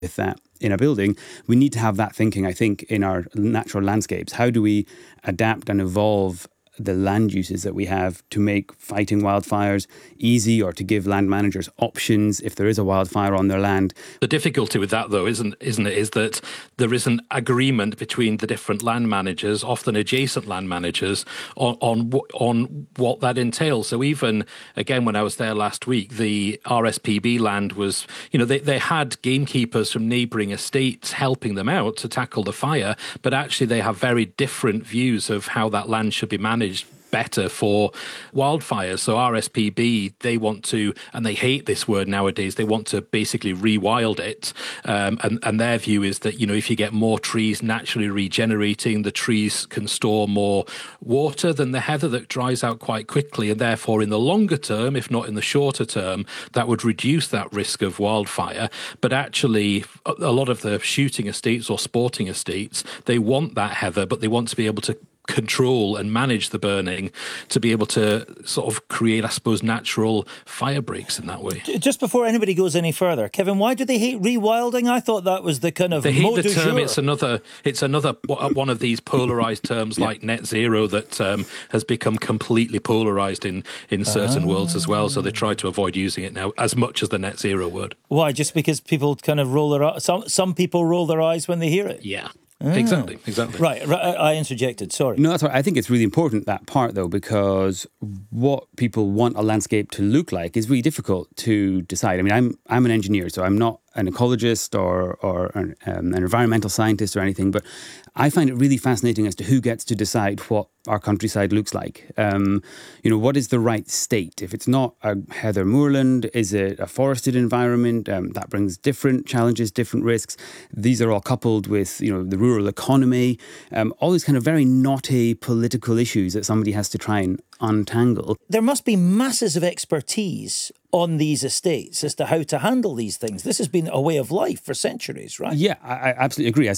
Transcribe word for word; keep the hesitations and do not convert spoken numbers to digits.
with that in a building, we need to have that thinking, I think, in our natural landscapes. How do we adapt and evolve the land uses that we have to make fighting wildfires easy, or to give land managers options if there is a wildfire on their land? The difficulty with that, though, isn't isn't it, is that there is an agreement between the different land managers, often adjacent land managers, on on, on what that entails. So even, again, when I was there last week, the R S P B land was, you know, they, they had gamekeepers from neighbouring estates helping them out to tackle the fire, but actually they have very different views of how that land should be managed better for wildfires. So R S P B, they want to, and they hate this word nowadays, they want to basically rewild it. Um, and, and their view is that, you know, if you get more trees naturally regenerating, the trees can store more water than the heather that dries out quite quickly. And therefore, in the longer term, if not in the shorter term, that would reduce that risk of wildfire. But actually, a lot of the shooting estates or sporting estates, they want that heather, but they want to be able to control and manage the burning to be able to sort of create, I suppose, natural fire breaks in that way. Just before anybody goes any further, Kevin, why do they hate rewilding? I thought that was the kind of they hate the term. Jour. It's another. It's another one of these polarized terms yeah. like net zero that um, has become completely polarized in in certain ah. worlds as well. So they try to avoid using it now as much as the net zero word. Why? Just because people kind of roll their eyes. Some some people roll their eyes when they hear it. Yeah. Oh. Exactly, exactly. Right, right, I interjected, sorry. No, that's right. I think it's really important, that part, though, because what people want a landscape to look like is really difficult to decide. I mean, I'm I'm an engineer, so I'm not an ecologist or, or an, um, an environmental scientist or anything, but I find it really fascinating as to who gets to decide what our countryside looks like. Um, you know, what is the right state? If it's not a heather moorland, is it a forested environment? Um, that brings different challenges, different risks. These are all coupled with, you know, the rural economy, um, all these kind of very knotty political issues that somebody has to try and untangle. There must be masses of expertise on these estates as to how to handle these things. This has been a way of life for centuries, right? Yeah, I, I absolutely agree. As